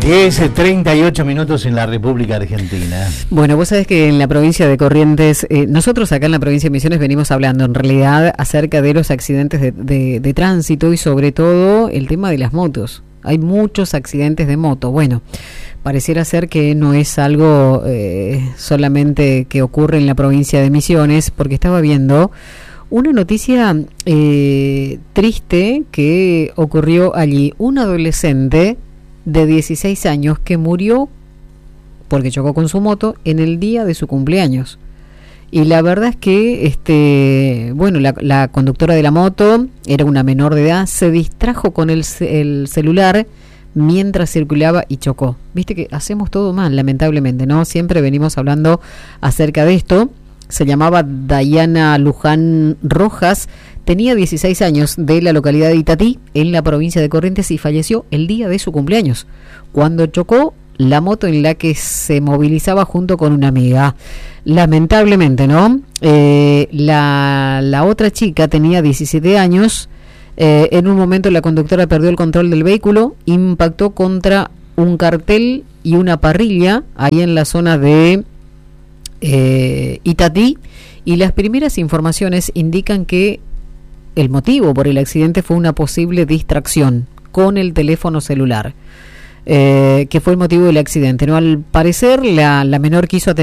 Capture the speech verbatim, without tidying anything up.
diez, treinta y ocho minutos en la República Argentina. Bueno, vos sabés que en la provincia de Corrientes, eh, nosotros acá en la provincia de Misiones venimos hablando en realidad acerca de los accidentes de, de, de tránsito y sobre todo el tema de las motos. Hay muchos accidentes de moto. Bueno, pareciera ser que no es algo eh, solamente que ocurre en la provincia de Misiones, porque estaba viendo una noticia eh, triste que ocurrió allí. Un adolescente de dieciséis años que murió porque chocó con su moto en el día de su cumpleaños. Y la verdad es que este bueno la, la conductora de la moto era una menor de edad, se distrajo con el, el celular mientras circulaba y chocó. Viste que hacemos todo mal, lamentablemente, ¿no? Siempre venimos hablando acerca de esto. Se llamaba Dayana Luján Rojas, tenía dieciséis años, de la localidad de Itatí, en la provincia de Corrientes, y falleció el día de su cumpleaños, cuando chocó la moto en la que se movilizaba junto con una amiga. Lamentablemente, ¿no? Eh, la, la otra chica tenía diecisiete años. Eh, en un momento la conductora perdió el control del vehículo, impactó contra un cartel y una parrilla ahí en la zona de eh, Itatí, y las primeras informaciones indican que el motivo por el accidente fue una posible distracción con el teléfono celular, eh, que fue el motivo del accidente, ¿no? Al parecer la, la menor quiso atender